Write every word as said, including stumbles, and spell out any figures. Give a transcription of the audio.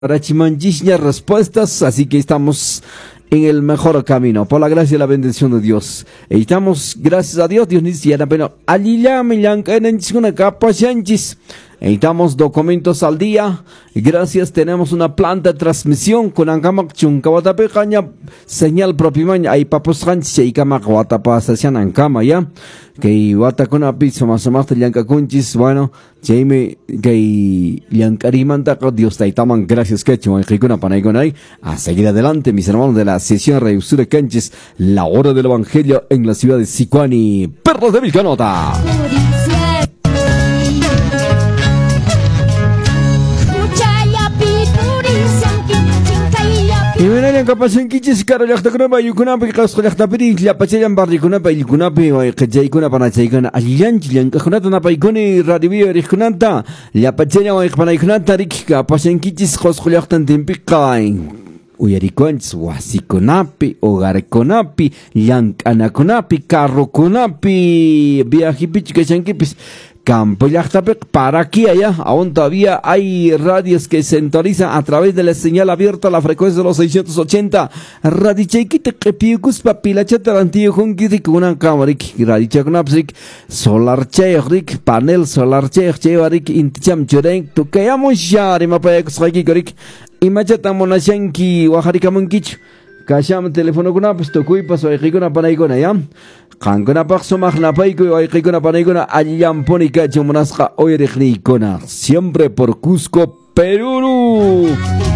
Rachimanjishña respuestas, así que estamos en el mejor camino, por la gracia y la bendición de Dios. Y estamos, gracias a Dios, Dios nos dice, pero alila me yancan una capa chanchis. Editamos documentos al día. Gracias, tenemos una planta de transmisión con Ancamak Chunkawatape Caña, señal propiamente. Hay papos ranches y Camak Watapa Sacian Ancama, ya. Que Watakuna Pizzo más o más de Yankakunchis, bueno, Jamie, que Yankarimanta, Dios Taitaman, gracias, que Chuan Ricuna Panaigonai. A seguir adelante, mis hermanos de la sesión Reusura Canches, la hora del Evangelio en la ciudad de Sicuani, Perros de Vilcanota. Y bueno, en capacidad que chis caro ya está con una bayucuna porque ya está piri la pacheyan barricuna bayucuna pe que ya icuna para chaycana alianchi lian cajunata na paiconi radio ricunanta la pacheya wa panaikunata rik capacidad que chis jos ya está tempikai uyarikonch wasikunapi hogarkunapi llank'anakunapi carrokunapi viajipichi que chankipis Campo Yachtapec, para aquí allá, aún todavía hay radios que se sintonizan a través de la señal abierta a la frecuencia de los seiscientos ochenta. Radicheikite que piucus papilachata antiguo junkirik una cámarik, radichaknapsik, solar cheirik, panel solar cheirik, inticham churek, tu que amo shari mapayak sakikorik, imachata monashanki, waharikamunkich. Kasham teléfono kuna pues tokuy paso ay kuna panaykuna ya kankuna pakso magnapayku ay kuna panaykuna allamponika chumunasqa oyriknikuna siempre por Cusco, Perú.